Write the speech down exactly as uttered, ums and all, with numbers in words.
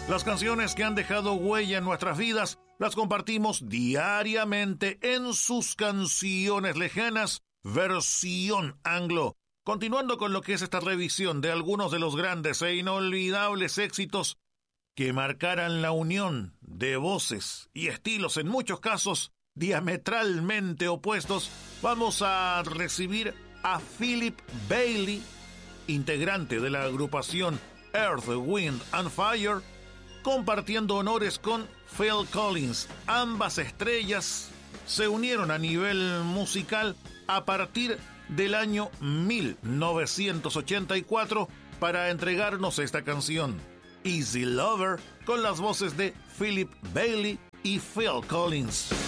Las canciones que han dejado huella en nuestras vidas las compartimos diariamente en sus canciones lejanas, versión anglo. Continuando con lo que es esta revisión de algunos de los grandes e inolvidables éxitos que marcaran la unión de voces y estilos, en muchos casos diametralmente opuestos, vamos a recibir a Philip Bailey, integrante de la agrupación Earth, Wind and Fire, compartiendo honores con Phil Collins. Ambas estrellas se unieron a nivel musical a partir del año mil novecientos ochenta y cuatro para entregarnos esta canción, Easy Lover, con las voces de Philip Bailey y Phil Collins.